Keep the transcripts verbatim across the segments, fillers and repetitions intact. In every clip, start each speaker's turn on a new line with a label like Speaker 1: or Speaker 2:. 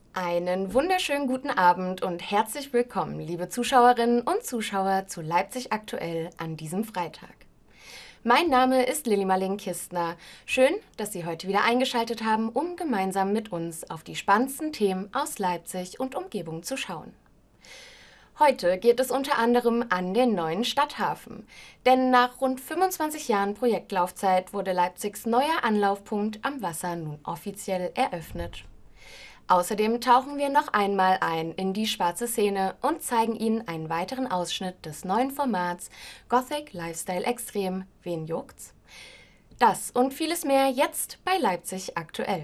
Speaker 1: Einen wunderschönen guten Abend und herzlich willkommen, liebe Zuschauerinnen und Zuschauer, zu Leipzig aktuell an diesem Freitag. Mein Name ist Lilly Marleen Kistner. Schön, dass Sie heute wieder eingeschaltet haben, um gemeinsam mit uns auf die spannendsten Themen aus Leipzig und Umgebung zu schauen. Heute geht es unter anderem an den neuen Stadthafen. Denn nach rund fünfundzwanzig Jahren Projektlaufzeit wurde Leipzigs neuer Anlaufpunkt am Wasser nun offiziell eröffnet. Außerdem tauchen wir noch einmal ein in die schwarze Szene und zeigen Ihnen einen weiteren Ausschnitt des neuen Formats Gothic Lifestyle Extrem. Wen juckt's? Das und vieles mehr jetzt bei Leipzig aktuell.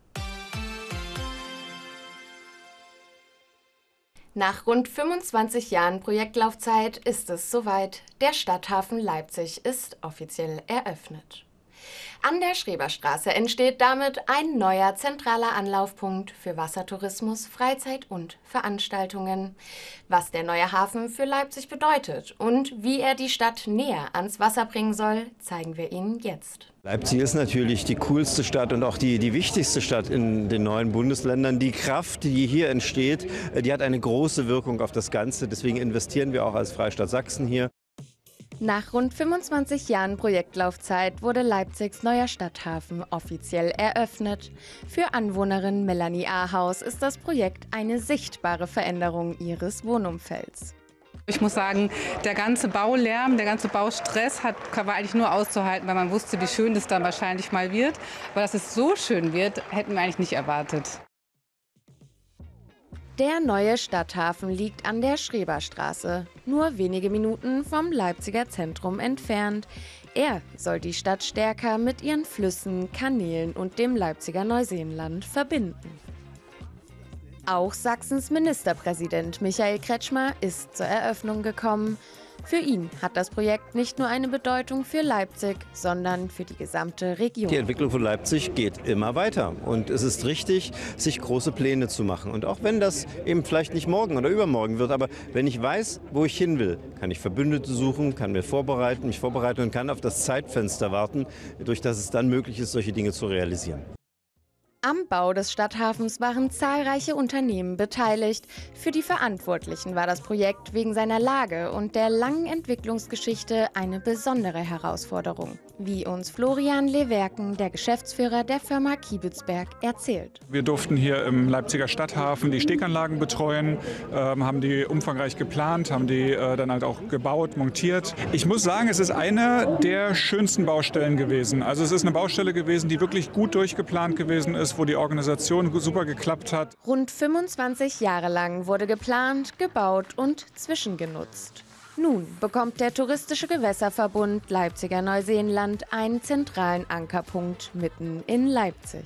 Speaker 1: Nach rund fünfundzwanzig Jahren Projektlaufzeit ist es soweit. Der Stadthafen Leipzig ist offiziell eröffnet. An der Schreberstraße entsteht damit ein neuer zentraler Anlaufpunkt für Wassertourismus, Freizeit und Veranstaltungen. Was der neue Hafen für Leipzig bedeutet und wie er die Stadt näher ans Wasser bringen soll, zeigen wir Ihnen jetzt.
Speaker 2: Leipzig ist natürlich die coolste Stadt und auch die, die wichtigste Stadt in den neuen Bundesländern. Die Kraft, die hier entsteht, die hat eine große Wirkung auf das Ganze. Deswegen investieren wir auch als Freistaat Sachsen hier.
Speaker 1: Nach rund fünfundzwanzig Jahren Projektlaufzeit wurde Leipzigs neuer Stadthafen offiziell eröffnet. Für Anwohnerin Melanie Ahaus ist das Projekt eine sichtbare Veränderung ihres Wohnumfelds.
Speaker 3: Ich muss sagen, der ganze Baulärm, der ganze Baustress hat, war eigentlich nur auszuhalten, weil man wusste, wie schön das dann wahrscheinlich mal wird. Aber dass es so schön wird, hätten wir eigentlich nicht erwartet.
Speaker 1: Der neue Stadthafen liegt an der Schreberstraße, nur wenige Minuten vom Leipziger Zentrum entfernt. Er soll die Stadt stärker mit ihren Flüssen, Kanälen und dem Leipziger Neuseenland verbinden. Auch Sachsens Ministerpräsident Michael Kretschmer ist zur Eröffnung gekommen. Für ihn hat das Projekt nicht nur eine Bedeutung für Leipzig, sondern für die gesamte Region.
Speaker 2: Die Entwicklung von Leipzig geht immer weiter und es ist richtig, sich große Pläne zu machen. Und auch wenn das eben vielleicht nicht morgen oder übermorgen wird, aber wenn ich weiß, wo ich hin will, kann ich Verbündete suchen, kann mir vorbereiten, mich vorbereiten und kann auf das Zeitfenster warten, durch das es dann möglich ist, solche Dinge zu realisieren.
Speaker 1: Am Bau des Stadthafens waren zahlreiche Unternehmen beteiligt. Für die Verantwortlichen war das Projekt wegen seiner Lage und der langen Entwicklungsgeschichte eine besondere Herausforderung, wie uns Florian Lewerken, der Geschäftsführer der Firma Kiebitzberg, erzählt.
Speaker 4: Wir durften hier im Leipziger Stadthafen die Steganlagen betreuen, äh, haben die umfangreich geplant, haben die äh, dann halt auch gebaut, montiert. Ich muss sagen, es ist eine der schönsten Baustellen gewesen. Also es ist eine Baustelle gewesen, die wirklich gut durchgeplant gewesen ist, wo die Organisation super geklappt hat.
Speaker 1: Rund fünfundzwanzig Jahre lang wurde geplant, gebaut und zwischengenutzt. Nun bekommt der touristische Gewässerverbund Leipziger Neuseenland einen zentralen Ankerpunkt mitten in Leipzig.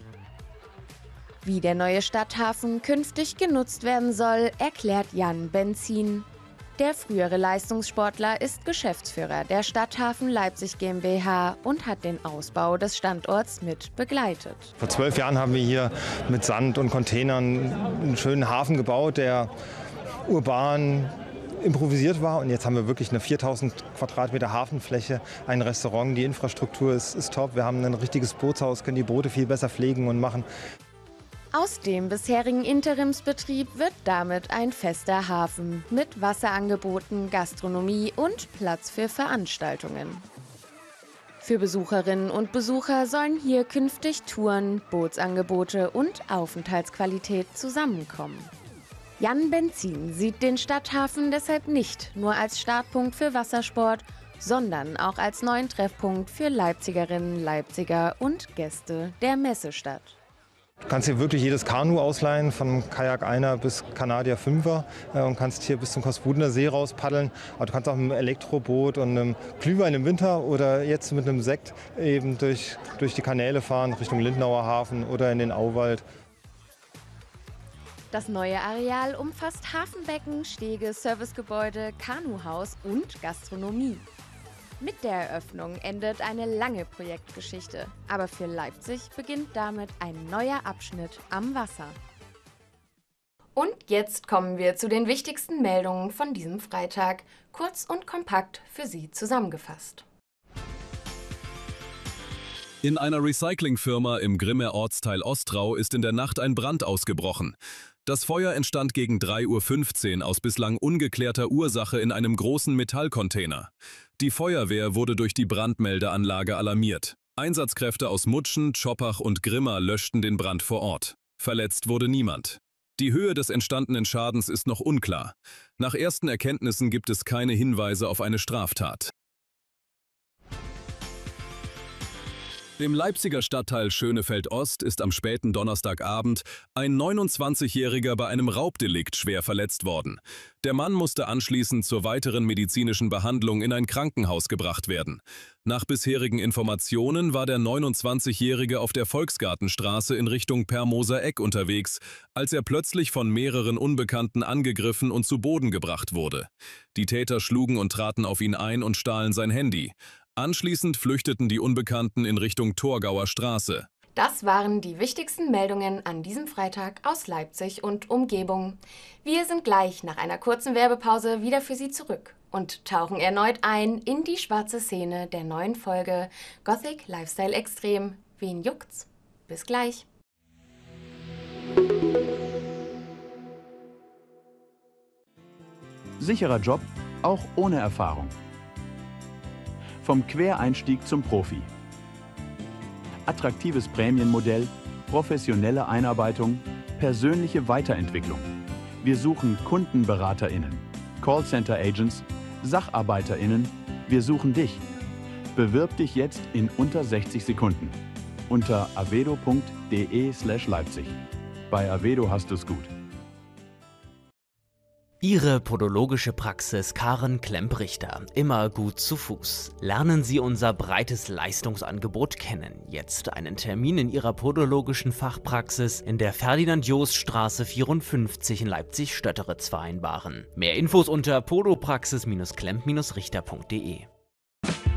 Speaker 1: Wie der neue Stadthafen künftig genutzt werden soll, erklärt Jan Benzin. Der frühere Leistungssportler ist Geschäftsführer der Stadthafen Leipzig GmbH und hat den Ausbau des Standorts mit begleitet.
Speaker 5: Vor zwölf Jahren haben wir hier mit Sand und Containern einen schönen Hafen gebaut, der urban improvisiert war. Und jetzt haben wir wirklich eine viertausend Quadratmeter Hafenfläche, ein Restaurant, die Infrastruktur ist, ist top. Wir haben ein richtiges Bootshaus, können die Boote viel besser pflegen und machen.
Speaker 1: Aus dem bisherigen Interimsbetrieb wird damit ein fester Hafen mit Wasserangeboten, Gastronomie und Platz für Veranstaltungen. Für Besucherinnen und Besucher sollen hier künftig Touren, Bootsangebote und Aufenthaltsqualität zusammenkommen. Jan Benzin sieht den Stadthafen deshalb nicht nur als Startpunkt für Wassersport, sondern auch als neuen Treffpunkt für Leipzigerinnen, Leipziger und Gäste der Messestadt.
Speaker 5: Du kannst hier wirklich jedes Kanu ausleihen, von Kajak einer bis Kanadier Fünfer äh, und kannst hier bis zum Kosbudener See raus paddeln. Aber du kannst auch mit einem Elektroboot und einem Glühwein im Winter oder jetzt mit einem Sekt eben durch, durch die Kanäle fahren, Richtung Lindenauer Hafen oder in den Auwald.
Speaker 1: Das neue Areal umfasst Hafenbecken, Stege, Servicegebäude, Kanuhaus und Gastronomie. Mit der Eröffnung endet eine lange Projektgeschichte, aber für Leipzig beginnt damit ein neuer Abschnitt am Wasser. Und jetzt kommen wir zu den wichtigsten Meldungen von diesem Freitag, kurz und kompakt für Sie zusammengefasst.
Speaker 6: In einer Recyclingfirma im Grimmer Ortsteil Ostrau ist in der Nacht ein Brand ausgebrochen. Das Feuer entstand gegen drei Uhr fünfzehn aus bislang ungeklärter Ursache in einem großen Metallcontainer. Die Feuerwehr wurde durch die Brandmeldeanlage alarmiert. Einsatzkräfte aus Mutschen, Tschoppach und Grimma löschten den Brand vor Ort. Verletzt wurde niemand. Die Höhe des entstandenen Schadens ist noch unklar. Nach ersten Erkenntnissen gibt es keine Hinweise auf eine Straftat. Im Leipziger Stadtteil Schönefeld-Ost ist am späten Donnerstagabend ein neunundzwanzigjähriger bei einem Raubdelikt schwer verletzt worden. Der Mann musste anschließend zur weiteren medizinischen Behandlung in ein Krankenhaus gebracht werden. Nach bisherigen Informationen war der neunundzwanzigjährige auf der Volksgartenstraße in Richtung Permoser Eck unterwegs, als er plötzlich von mehreren Unbekannten angegriffen und zu Boden gebracht wurde. Die Täter schlugen und traten auf ihn ein und stahlen sein Handy. Anschließend flüchteten die Unbekannten in Richtung Torgauer Straße.
Speaker 1: Das waren die wichtigsten Meldungen an diesem Freitag aus Leipzig und Umgebung. Wir sind gleich nach einer kurzen Werbepause wieder für Sie zurück und tauchen erneut ein in die schwarze Szene der neuen Folge Gothic Lifestyle Extrem. Wen juckt's? Bis gleich.
Speaker 7: Sicherer Job, auch ohne Erfahrung. Vom Quereinstieg zum Profi. Attraktives Prämienmodell, professionelle Einarbeitung, persönliche Weiterentwicklung. Wir suchen KundenberaterInnen, Callcenter-Agents, SacharbeiterInnen. Wir suchen dich. Bewirb dich jetzt in unter sechzig Sekunden. Unter avedo punkt de slash Leipzig. Bei Avedo hast du's gut.
Speaker 8: Ihre podologische Praxis Karen Klemp-Richter, immer gut zu Fuß. Lernen Sie unser breites Leistungsangebot kennen. Jetzt einen Termin in Ihrer podologischen Fachpraxis in der Ferdinand-Jost-Straße vierundfünfzig in Leipzig-Stötteritz vereinbaren. Mehr Infos unter podopraxis Bindestrich klemp Bindestrich richter punkt de.